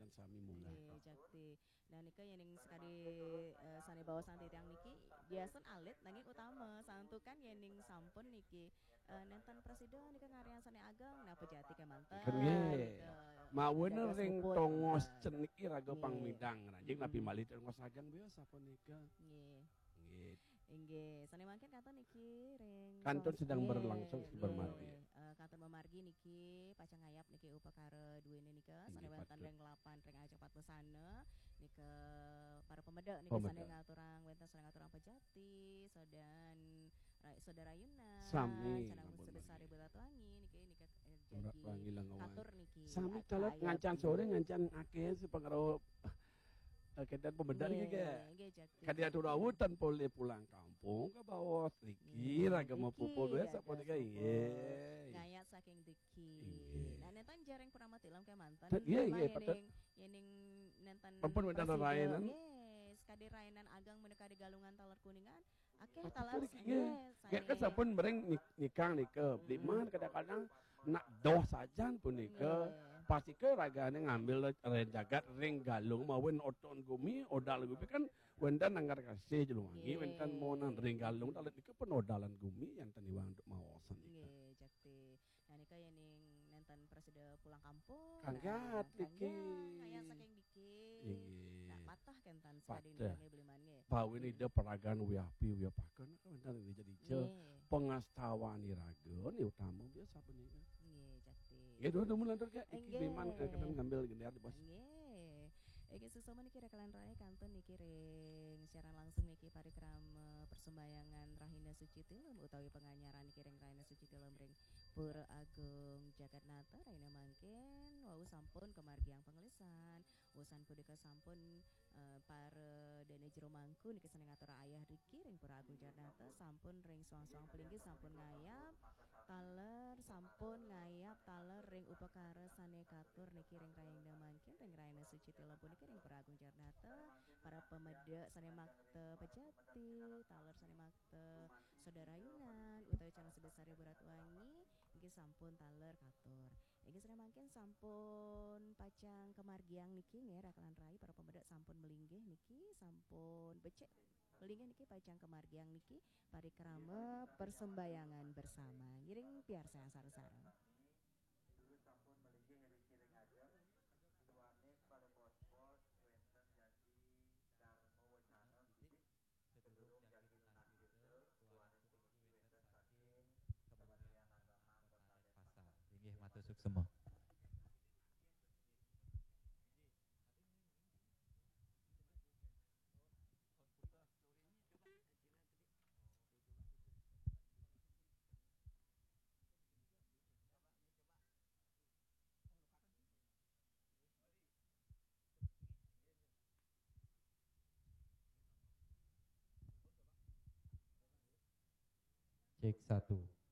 kan sami munggah. Nggih, jakti. Nah nika yening sekali sane bawa santai tiang niki biasan alit nanging utama santukan yening sampun niki nenten presiden nika ngarian sane ageng nah pejati kemanten Kan nggih. nika Mawon jaga ring suput tongos kemanten. cenik raga Nggih. pangmidang rajing napi malih tongos ageng biasa punika. Nggih. Nggih. Inggih, sane mangken kanton niki ring Kantun sedang nggih, berlangsung nggih. bermargi. Kanton memargi niki pacang ngayap niki upakara duwene nika sane Inggih, wonten patut. ring 8 ring ajeng 4 busana nika para pemeda niki Pemeda. sane ngaturang wonten sane ngaturang pejati sodan saudara Yuna Sami canang ngabun sebesar margi. Ibu Ratuangi niki nika Urat wangi jadi langawan. katur niki Sami talet ayat ngancan sore ngancan akeh si pengaruh kedan pemeda niki ke. nggih jakti Kadiatur awutan boleh pulang kampung ke bawah Riki raga mau pupul biasa punika nggih. ngayat saking deki. Inggih. Nah nenten jareng purnama tilam ke manten. Iya, iya, patut. Yening nenten Ampun wonten presiden. rainan. Yes, kadi rainan ageng menika di galungan taler kuningan. Akeh Patut taler Riki nggih. Kayak kan sane. sampun bereng nikah nika. Di mana kadang-kadang nak doh sajan punika. Pasti ke ragane ngambil ren jagat ring galung mawon oton gumi odal gumi kan wendan nanggar kasih jelungangi wendan mau nang ring galung talet nika penodalan gumi yang tani wang maosan nika. Nggih, jakti. Nah nika yening nenten presiden pulang kampung. Kanggat niki. Ngayat saking diki. Inggih. Nah patah kentan sekading Patah. diange beliman nggih. Bawin ide peragan wiapi wiapakan kan wendan jadi ce pengastawan iragon ya utama biasa punika. Nggih, jakti. Ya dua mulan terkait iki biman kadang ngambil gendar di bos. Nggih. Iki susama niki rekalan raya kanton niki ring siaran langsung niki parikrama persembahyangan Rahina Suci Tilem utawi penganyaran niki ring Rahina Suci Tilem ring Pura Agung Jagatnata Rahina mangken wau sampun kemargiang penglisan usan pudika sampun para dene jero mangku niki seneng ngatur ayah Riki ring Pura Agung Jagatnata sampun ring suang-suang pelinggih sampun ngayap taler sampun ngayap taler ring upakara sane katur niki ring Rahina mangken ring Rahina Suci Tilem niki ring Pura Agung Jagatnata para pemeda sane makte pejati taler sane makte saudara Yunan utawi calon sebesar Ibu Ratuangi niki sampun taler katur niki sane mangken sampun pacang kemargiang niki nggih rakalan rai para pemeda sampun melinggih niki sampun becek melinggih niki pacang kemargiang niki parikrama persembahyangan bersama ngiring biar saya sareng-sareng sampun melinggih ngeriki ring ageng tuane pada pos-pos wenten jadi dharma wacana bidik sedurung jadi lunas gitu tuane turuki wenten saking Kementerian Agama Kota Denpasar inggih matur suksema. Cek 1